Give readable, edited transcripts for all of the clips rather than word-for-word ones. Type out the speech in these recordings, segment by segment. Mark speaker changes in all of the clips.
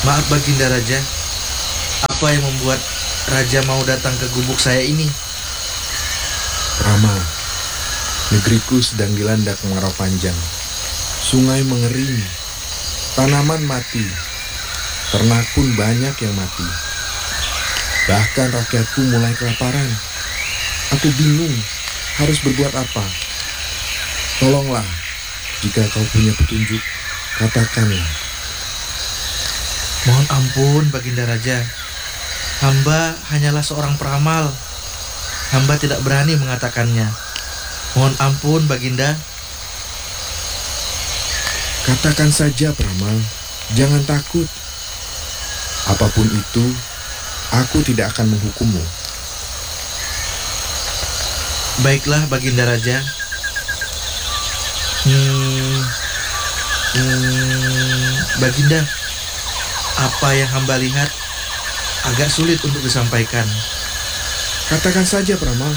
Speaker 1: Maaf Baginda Raja, apa yang membuat Raja mau datang ke gubuk saya ini?
Speaker 2: Rama, negeriku sedang dilanda kemarau panjang. Sungai mengering, tanaman mati, ternak pun banyak yang mati. Bahkan rakyatku mulai kelaparan. Aku bingung harus berbuat apa. Tolonglah, jika kau punya petunjuk, katakanlah.
Speaker 1: Mohon ampun Baginda Raja, hamba hanyalah seorang peramal. Hamba tidak berani mengatakannya. Mohon ampun Baginda.
Speaker 2: Katakan saja, Pramal. Jangan takut. Apapun itu, aku tidak akan menghukummu.
Speaker 1: Baiklah Baginda Raja. Baginda, apa yang hamba lihat agak sulit untuk disampaikan.
Speaker 2: Katakan saja, Pramal.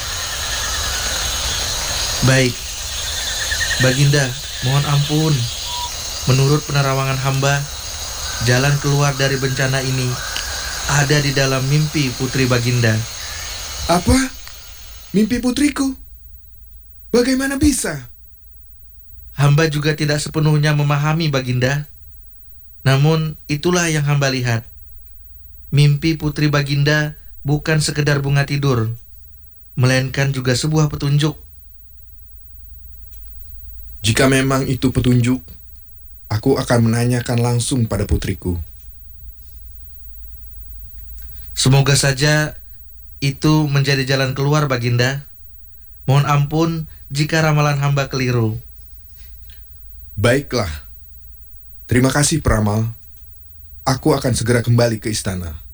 Speaker 1: Baik, Baginda, mohon ampun. Menurut penerawangan hamba, jalan keluar dari bencana ini ada di dalam mimpi Putri Baginda.
Speaker 2: Apa? Mimpi putriku? Bagaimana bisa?
Speaker 1: Hamba juga tidak sepenuhnya memahami Baginda. Namun itulah yang hamba lihat. Mimpi Putri Baginda bukan sekedar bunga tidur, melainkan juga sebuah petunjuk.
Speaker 2: Jika memang itu petunjuk, aku akan menanyakan langsung pada putriku.
Speaker 1: Semoga saja itu menjadi jalan keluar Baginda. Mohon ampun jika ramalan hamba keliru.
Speaker 2: Baiklah. Terima kasih, Pramal. Aku akan segera kembali ke istana.